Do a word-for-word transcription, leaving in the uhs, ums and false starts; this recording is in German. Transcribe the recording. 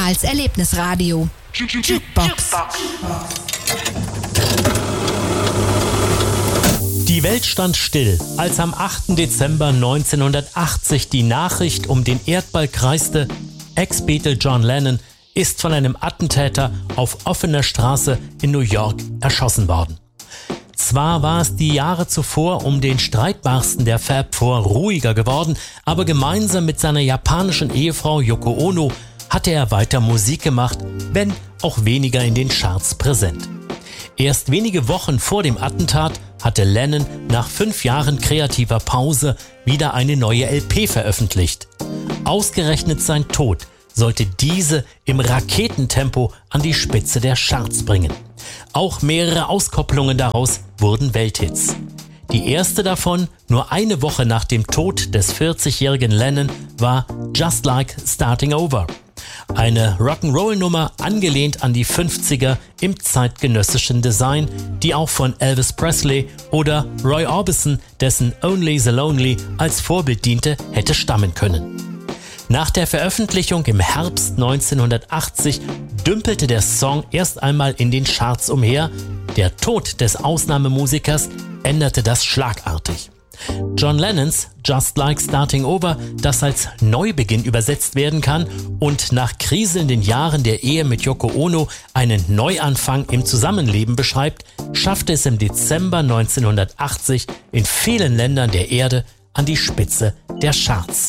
als Erlebnisradio. Jukebox. Die Welt stand still, als am achten Dezember neunzehnhundertachtzig die Nachricht um den Erdball kreiste: Ex-Beatle John Lennon ist von einem Attentäter auf offener Straße in New York erschossen worden. Zwar war es die Jahre zuvor um den streitbarsten der Fab Four ruhiger geworden, aber gemeinsam mit seiner japanischen Ehefrau Yoko Ono hatte er weiter Musik gemacht, wenn auch weniger in den Charts präsent. Erst wenige Wochen vor dem Attentat hatte Lennon nach fünf Jahren kreativer Pause wieder eine neue L P veröffentlicht. Ausgerechnet sein Tod sollte diese im Raketentempo an die Spitze der Charts bringen. Auch mehrere Auskopplungen daraus wurden Welthits. Die erste davon, nur eine Woche nach dem Tod des vierzigjährigen Lennon, war Just Like Starting Over. Eine Rock'n'Roll-Nummer, angelehnt an die fünfziger im zeitgenössischen Design, die auch von Elvis Presley oder Roy Orbison, dessen Only the Lonely als Vorbild diente, hätte stammen können. Nach der Veröffentlichung im Herbst neunzehnhundertachtzig dümpelte der Song erst einmal in den Charts umher. Der Tod des Ausnahmemusikers änderte das schlagartig. John Lennons Just Like Starting Over, das als Neubeginn übersetzt werden kann und nach kriselnden Jahren der Ehe mit Yoko Ono einen Neuanfang im Zusammenleben beschreibt, schaffte es im Dezember neunzehnhundertachtzig in vielen Ländern der Erde an die Spitze der Charts.